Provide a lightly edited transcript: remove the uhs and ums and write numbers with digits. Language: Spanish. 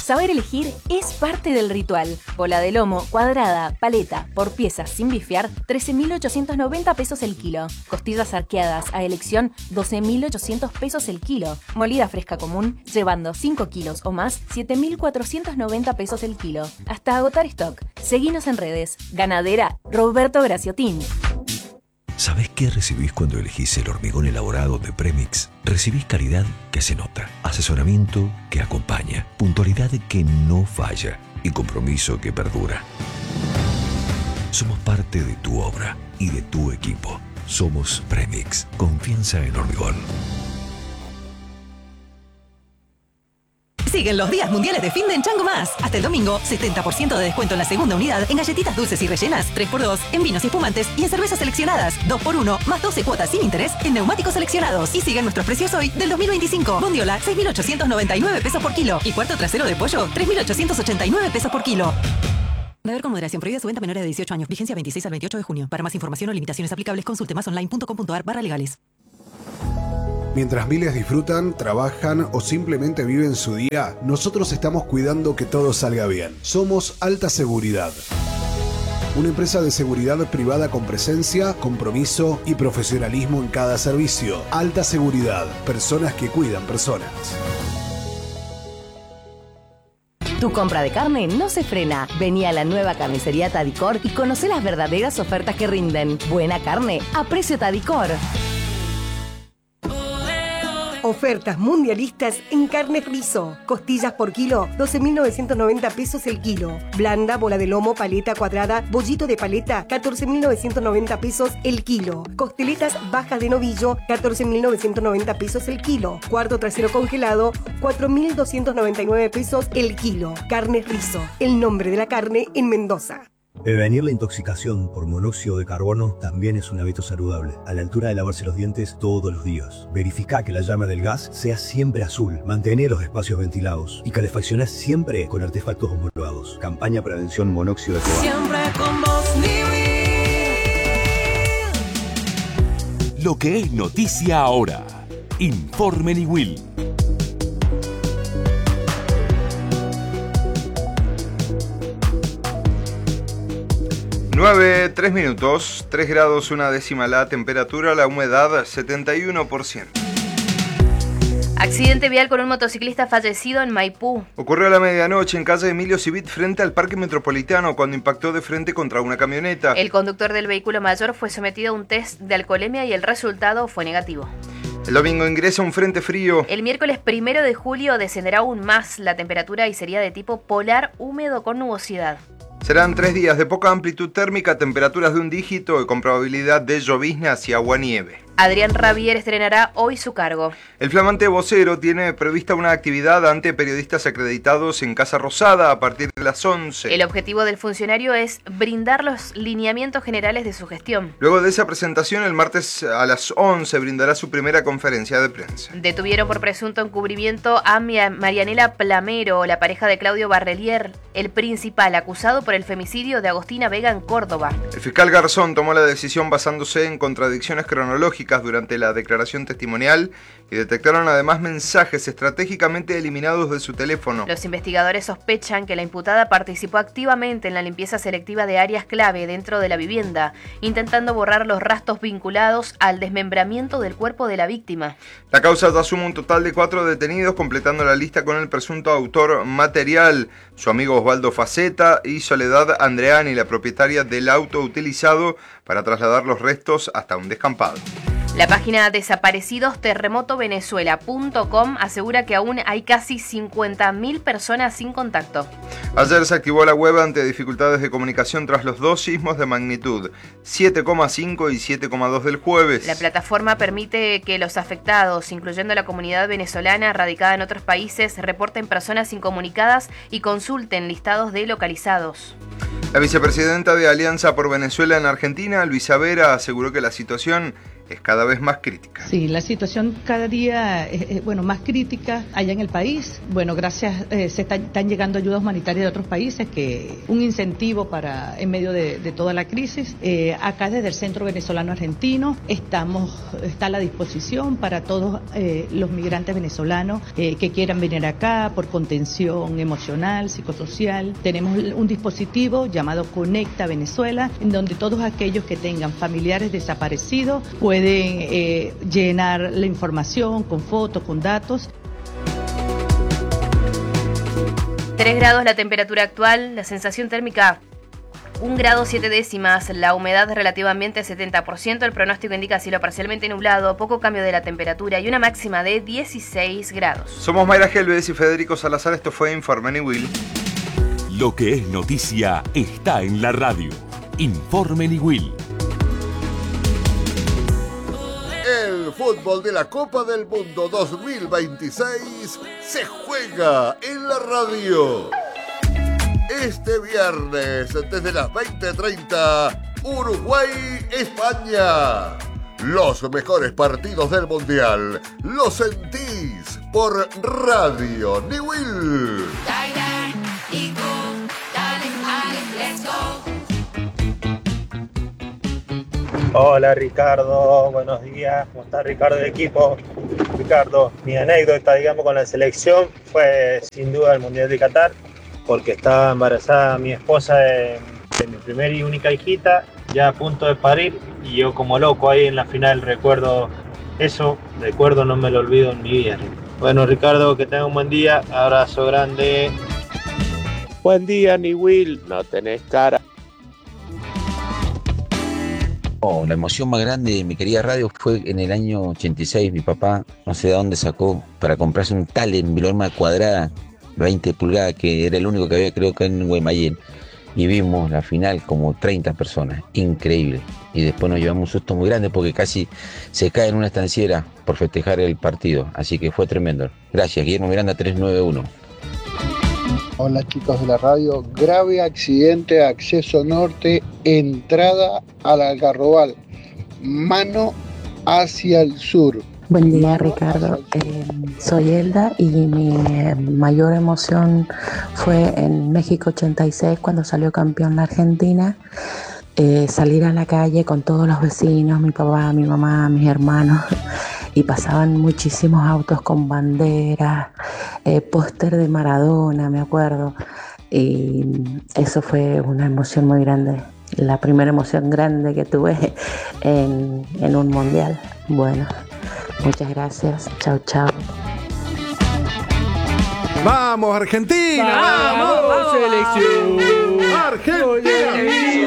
Saber elegir es parte del ritual. Bola de lomo, cuadrada, paleta, por piezas sin bifear, 13.890 pesos el kilo. Costillas arqueadas a elección, 12.800 pesos el kilo. Molida fresca común, llevando 5 kilos o más, 7.490 pesos el kilo. Hasta agotar stock. Seguinos en redes. Ganadera Roberto Graciotín. ¿Sabés qué recibís cuando elegís el hormigón elaborado de Premix? Recibís calidad que se nota, asesoramiento que acompaña, puntualidad que no falla y compromiso que perdura. Somos parte de tu obra y de tu equipo. Somos Premix. Confianza en hormigón. Siguen los días mundiales de fin de en Chango Más. Hasta el domingo, 70% de descuento en la segunda unidad en galletitas dulces y rellenas, 3x2 en vinos y espumantes y en cervezas seleccionadas, 2x1 más 12 cuotas sin interés en neumáticos seleccionados. Y siguen nuestros precios hoy del 2025. Bondiola, 6.899 pesos por kilo. Y cuarto trasero de pollo, 3.889 pesos por kilo. Beber con moderación. Prohibida su venta a menores de 18 años. Vigencia 26 al 28 de junio. Para más información o limitaciones aplicables, consulte masonline.com.ar/legales. Mientras miles disfrutan, trabajan o simplemente viven su día, nosotros estamos cuidando que todo salga bien. Somos Alta Seguridad. Una empresa de seguridad privada con presencia, compromiso y profesionalismo en cada servicio. Alta Seguridad. Personas que cuidan personas. Tu compra de carne no se frena. Vení a la nueva carnicería Tadicor y conoce las verdaderas ofertas que rinden. Buena carne a precio Tadicor. Ofertas mundialistas en carne Rizo. Costillas por kilo, 12.990 pesos el kilo. Blanda, bola de lomo, paleta cuadrada, bollito de paleta, 14.990 pesos el kilo. Costeletas bajas de novillo, 14.990 pesos el kilo. Cuarto trasero congelado, 4.299 pesos el kilo. Carne Rizo, el nombre de la carne en Mendoza. Prevenir la intoxicación por monóxido de carbono también es un hábito saludable. A la altura de lavarse los dientes todos los días. Verifica que la llama del gas sea siempre azul. Mantener los espacios ventilados. Y calefaccionar siempre con artefactos homologados. Campaña Prevención Monóxido de Carbono. Siempre con vos, Niwil. Lo que es noticia ahora. Informe Niwil. 9:03, 3 grados, 1/10 la temperatura, la humedad 71%. Accidente vial con un motociclista fallecido en Maipú. Ocurrió a la medianoche en calle Emilio Civit frente al Parque Metropolitano cuando impactó de frente contra una camioneta. El conductor del vehículo mayor fue sometido a un test de alcoholemia y el resultado fue negativo. El domingo ingresa un frente frío. El miércoles 1 de julio descenderá aún más la temperatura y sería de tipo polar húmedo con nubosidad. Serán 3 días de poca amplitud térmica, temperaturas de un dígito y con probabilidad de lloviznas y aguanieve. Adrián Rabier estrenará hoy su cargo. El flamante vocero tiene prevista una actividad ante periodistas acreditados en Casa Rosada a partir de las 11. El objetivo del funcionario es brindar los lineamientos generales de su gestión. Luego de esa presentación, el martes a las 11 brindará su primera conferencia de prensa. Detuvieron por presunto encubrimiento a Marianela Plamero, la pareja de Claudio Barrelier, el principal acusado por el femicidio de Agostina Vega en Córdoba. El fiscal Garzón tomó la decisión basándose en contradicciones cronológicas durante la declaración testimonial y detectaron además mensajes estratégicamente eliminados de su teléfono. Los investigadores sospechan que la imputada participó activamente en la limpieza selectiva de áreas clave dentro de la vivienda, intentando borrar los rastros vinculados al desmembramiento del cuerpo de la víctima. La causa ya suma un total de 4 detenidos, completando la lista con el presunto autor material, su amigo Osvaldo Faceta y Soledad Andreani, la propietaria del auto utilizado para trasladar los restos hasta un descampado. La página desaparecidosterremotovenezuela.com asegura que aún hay casi 50.000 personas sin contacto. Ayer se activó la web ante dificultades de comunicación tras los 2 sismos de magnitud 7,5 y 7,2 del jueves. La plataforma permite que los afectados, incluyendo la comunidad venezolana radicada en otros países, reporten personas incomunicadas y consulten listados de localizados. La vicepresidenta de Alianza por Venezuela en Argentina, Luisa Vera, aseguró que la situación es cada vez más crítica. Sí, la situación cada día es más crítica allá en el país. Bueno, gracias, se están llegando ayudas humanitarias de otros países, que un incentivo para en medio de toda la crisis. Acá desde el Centro Venezolano Argentino está a la disposición para todos los migrantes venezolanos que quieran venir acá por contención emocional, psicosocial. Tenemos un dispositivo llamado Conecta Venezuela, en donde todos aquellos que tengan familiares desaparecidos pueden llenar la información con fotos, con datos. 3 grados la temperatura actual, la sensación térmica 1 grado 7 décimas, la humedad relativamente 70%, el pronóstico indica cielo parcialmente nublado, poco cambio de la temperatura y una máxima de 16 grados. Somos Mayra Gelbes y Federico Salazar, esto fue Informe Niwil. Lo que es noticia está en la radio. Informe Niwil. El fútbol de la Copa del Mundo 2026 se juega en la radio. Este viernes, desde las 20:30, Uruguay-España. Los mejores partidos del Mundial los sentís por Radio Niwil. Hola Ricardo, buenos días. ¿Cómo está Ricardo del equipo? Ricardo, mi anécdota, digamos, con la selección fue sin duda el Mundial de Qatar, porque estaba embarazada mi esposa de mi primera y única hijita, ya a punto de parir, y yo como loco ahí en la final recuerdo eso, no me lo olvido en mi vida. Bueno Ricardo, que tenga un buen día, abrazo grande. Buen día Niwil, no tenés cara. La emoción más grande de mi querida radio fue en el año 86. Mi papá, no sé de dónde sacó, para comprarse un Talent Vilorma cuadrada, 20 pulgadas, que era el único que había, creo que en Guaymallén. Y vimos la final como 30 personas, increíble. Y después nos llevamos un susto muy grande porque casi se cae en una estanciera por festejar el partido. Así que fue tremendo. Gracias, Guillermo Miranda 391. Hola chicos de la radio, grave accidente, acceso norte, entrada al Algarrobal, mano hacia el sur. Buen día Ricardo, soy Elda y mi mayor emoción fue en México 86 cuando salió campeón la Argentina. Salir a la calle con todos los vecinos, mi papá, mi mamá, mis hermanos, y pasaban muchísimos autos con banderas, póster de Maradona, me acuerdo, y eso fue una emoción muy grande, la primera emoción grande que tuve en un mundial. Bueno, muchas gracias, chao chao. ¡Vamos Argentina! ¡Vamos, selección! ¡Argentina!